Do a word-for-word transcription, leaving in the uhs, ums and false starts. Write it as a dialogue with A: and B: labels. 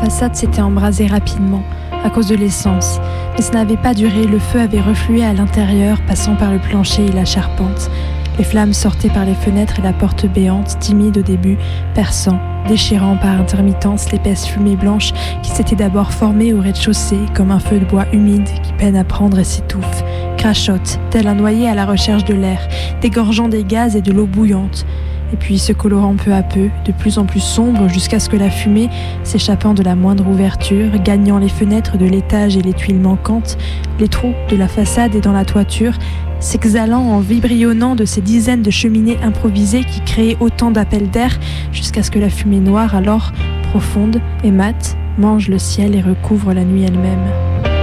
A: façade s'était embrasée rapidement, à cause de l'essence. Mais ça n'avait pas duré, le feu avait reflué à l'intérieur, passant par le plancher et la charpente. Les flammes sortaient par les fenêtres et la porte béante, timide au début, perçant, déchirant par intermittence l'épaisse fumée blanche qui s'était d'abord formée au rez-de-chaussée, comme un feu de bois humide qui peine à prendre et s'étouffe, crachote, tel un noyé à la recherche de l'air, dégorgeant des gaz et de l'eau bouillante. Et puis se colorant peu à peu, de plus en plus sombre, jusqu'à ce que la fumée, s'échappant de la moindre ouverture, gagnant les fenêtres de l'étage et les tuiles manquantes, les trous de la façade et dans la toiture, s'exhalant en vibrionnant de ces dizaines de cheminées improvisées qui créaient autant d'appels d'air, jusqu'à ce que la fumée noire, alors profonde et mate, mange le ciel et recouvre la nuit elle-même.